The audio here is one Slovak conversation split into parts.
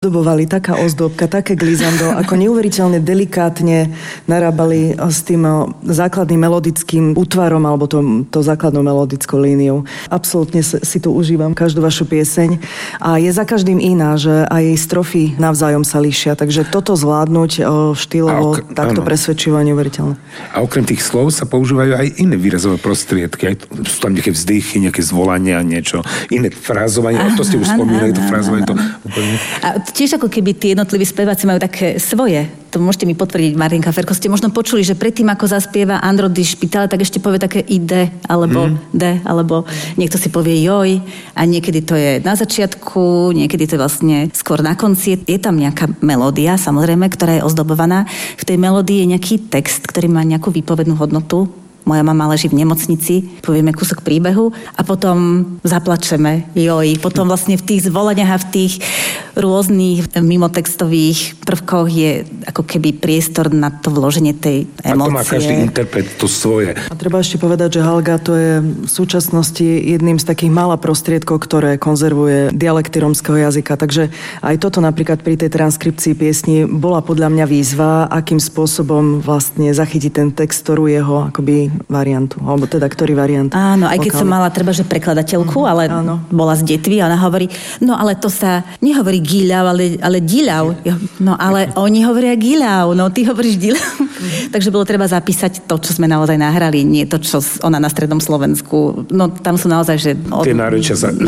ozdobovali, taká ozdobka, také glizando, ako neuveriteľne delikátne narábali s tým základným melodickým útvarom alebo to základnou melodickou líniou. Absolútne si tu užívam každú vašu pieseň a je za každým iná, že aj jej strofy navzájom sa líšia, takže toto zvládnuť štýlovo takto presvedčivo a neuveriteľné. A okrem tých slov sa používajú aj iné výrazové prostriedky, sú tam nejaké vzdychy, nejaké zvolania, niečo iné frázovanie, to ste už spomínali, to frázovanie, to úplne. A tiež ako keby tí jednotliví speváci majú také svoje, to môžete mi potvrdiť, Marienka Ferko, ste možno počuli, že predtým, ako zaspieva Andro di Špitale, tak ešte povie také ide, alebo de, alebo niekto si povie joj, a niekedy to je na začiatku, niekedy to je vlastne skôr na konci. Je tam nejaká melódia, samozrejme, ktorá je ozdobovaná. V tej melódii je nejaký text, ktorý má nejakú výpovednú hodnotu. Moja mama leží v nemocnici, povieme kúsok príbehu a potom zaplačeme, joj. Potom vlastne v tých zvoleniach a v tých rôznych mimotextových prvkoch je ako keby priestor na to vloženie tej emócie. A to má každý interpret to svoje. A treba ešte povedať, že Halga to je v súčasnosti jedným z takých mála prostriedkov, ktoré konzervuje dialekty rómskeho jazyka. Takže aj toto napríklad pri tej transkripcii piesni bola podľa mňa výzva, akým spôsobom vlastne zachytiť ten text, ktorú jeho akoby variantu, alebo teda ktorý variant. Áno, aj keď som mala treba, že prekladateľku, ale bola z Detvy a ona hovorí, no ale to sa nehovorí gíľav, ale díľav. No ale oni hovoria gíľav, no ty hovoríš díľav. Takže bolo treba zapísať to, čo sme naozaj nahrali, nie to, čo ona na strednom Slovensku. No tam sú naozaj, že... Tie nárečia sa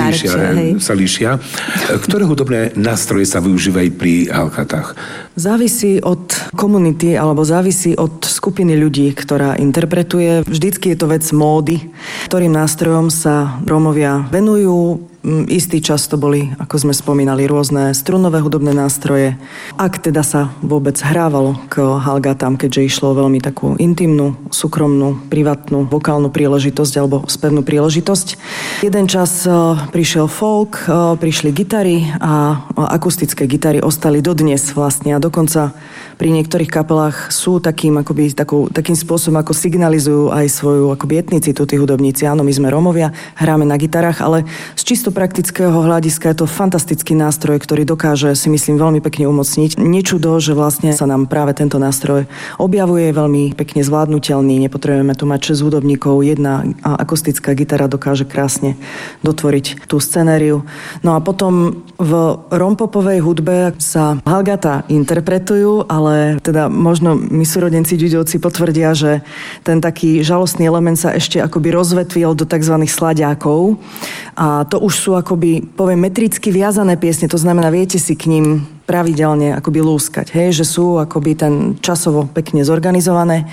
líšia. Ktoré hudobné nástroje sa využívajú pri Halgatách? Závisí od komunity, alebo závisí od skupiny ľudí, ktorá interpretuje. Vždycky je to vec módy, ktorým nástrojom sa Rómovia venujú. Istý čas to boli, ako sme spomínali, rôzne strunové hudobné nástroje. Ak teda sa vôbec hrávalo k Halgatám, keďže išlo o veľmi takú intimnú, súkromnú, privátnu, vokálnu príležitosť alebo spevnú príležitosť. Jeden čas prišiel folk, prišli gitary a akustické gitary ostali dodnes vlastne a dokonca pri niektorých kapelách sú takým spôsobom, ako signalizujú aj svoju akoby etnicitu tí hudobníci. Áno, my sme Rómovia, hráme na gitarách, ale z čisto praktického hľadiska je to fantastický nástroj, ktorý dokáže, si myslím, veľmi pekne umocniť. Nečudo, že vlastne sa nám práve tento nástroj objavuje, veľmi pekne zvládnutelný, nepotrebujeme tu mať 6 hudobníkov, jedna akustická gitara dokáže krásne dotvoriť tú scenériu. No a potom v rompopovej hudbe sa Halgata interpretujú, ale teda možno my súrodenci Ďuďovci potvrdia, že ten taký žalostný element sa ešte akoby rozvetvil do tzv. Slaďákov. A to už sú akoby, poviem, metricky viazané piesne, to znamená, viete si k ním pravidelne akoby lúskať, hej, že sú akoby ten časovo pekne zorganizované.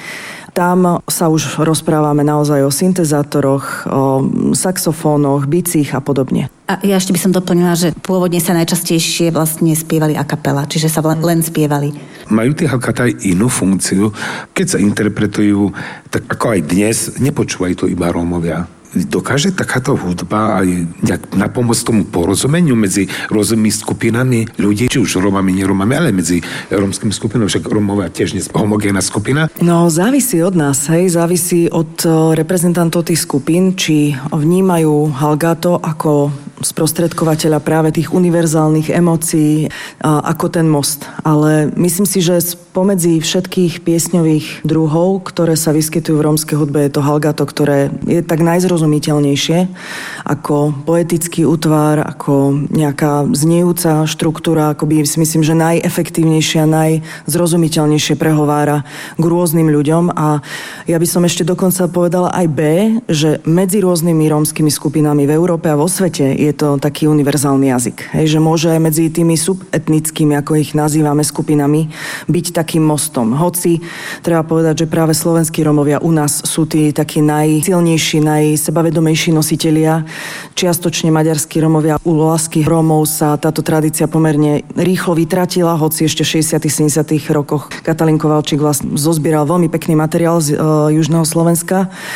Tam sa už rozprávame naozaj o syntezátoroch, o saxofónoch, bicích a podobne. A ja ešte by som doplnila, že pôvodne sa najčastejšie vlastne spievali a cappella, čiže sa len spievali. Majú tie Halgaty aj inú funkciu. Keď sa interpretujú, tak ako aj dnes, nepočúvajú to iba Rómovia. Dokáže takáto hudba aj nejak napomôcť tomu porozumeniu medzi rôznymi skupinami ľudí, či už Rómami, nerómami, ale medzi rómskymi skupinami, však Rómovia tiež nie homogénna skupina? No, závisí od nás, závisí od reprezentantov tých skupín, či vnímajú Halgato ako sprostredkovateľa práve tých univerzálnych emócií, ako ten most. Ale myslím si, že spomedzi všetkých piesňových druhov, ktoré sa vyskytujú v rómskej hudbe, je to Halgato, ktoré je tak najzrozumiteľnejšie ako poetický útvar, ako nejaká znejúca štruktúra, akoby si myslím, že najefektívnejšia, najzrozumiteľnejšie prehovára k rôznym ľuďom. A ja by som ešte dokonca povedala aj B, že medzi rôznymi rómskymi skupinami v Európe a vo svete je to taký univerzálny jazyk. Že môže aj medzi tými subetnickými, ako ich nazývame, skupinami, byť takým mostom. Hoci treba povedať, že práve slovenskí Rómovia u nás sú tí takí najsilnejší, najsebavedomejší nositelia. Čiastočne maďarskí Rómovia. U Lásky Rómov sa táto tradícia pomerne rýchlo vytratila, hoci ešte v 60. 70. rokoch Katalín Kovalčík vlastne zozbieral veľmi pekný materiál z južného Slovenska.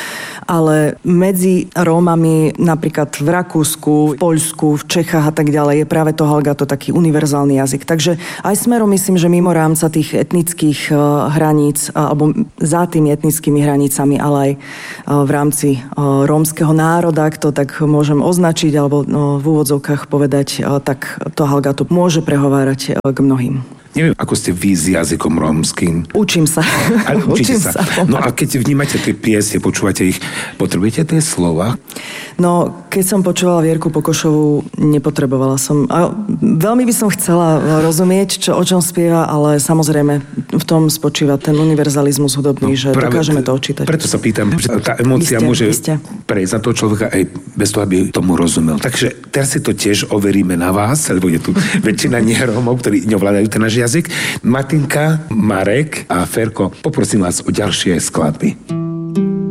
ale medzi Rómami napríklad v Rakúsku, v Poľsku, v Čechách a tak ďalej je práve to Halgato taký univerzálny jazyk. Takže aj smerom myslím, že mimo rámca tých etnických hraníc alebo za tými etnickými hranicami, ale aj v rámci rómskeho národa, ak to tak môžem označiť alebo v úvodzovkách povedať, tak to Halgato môže prehovárať k mnohým. Neviem, ako ste vy s jazykom rómskym. Učím sa. Učíte sa. No a keď vnímate tie piesne, počúvate ich, potrebujete tie slova? No, keď som počúvala Vierku Pokošovú, nepotrebovala som. A veľmi by som chcela rozumieť, o čom spieva, ale samozrejme v tom spočíva ten univerzalizmus hudobný, že dokážeme to odčítať. Preto sa pýtam, že tá emócia môže prejsť na toho človeka aj bez toho, aby tomu rozumel. Takže teraz si to tiež overíme na vás, lebo je tu väčšina nerómov, ktorí neovládajú ten náš jazyk. Martinka, Marek a Ferko, poprosím vás o ďalšie skladby.